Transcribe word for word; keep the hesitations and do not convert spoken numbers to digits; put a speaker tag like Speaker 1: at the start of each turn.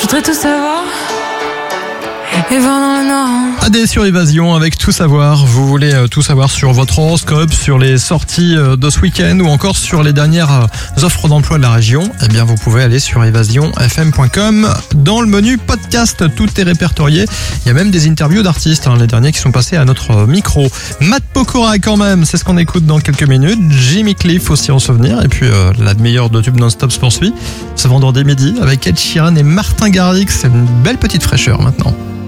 Speaker 1: voudrais tout savoir. Et va dans le Nord.
Speaker 2: A D sur Évasion avec Tout Savoir. Vous voulez euh, tout savoir sur votre horoscope, sur les sorties euh, de ce week-end ou encore sur les dernières euh, offres d'emploi de la région? Eh bien, vous pouvez aller sur évasion f m point com. Dans le menu podcast, tout est répertorié. Il y a même des interviews d'artistes, hein, les derniers qui sont passés à notre euh, micro. Matt Pokora quand même, c'est ce qu'on écoute dans quelques minutes. Jimmy Cliff aussi en souvenir. Et puis euh, la meilleure de tube non-stop se poursuit ce vendredi midi avec Ed Sheeran et Martin Garrix. C'est une belle petite fraîcheur maintenant.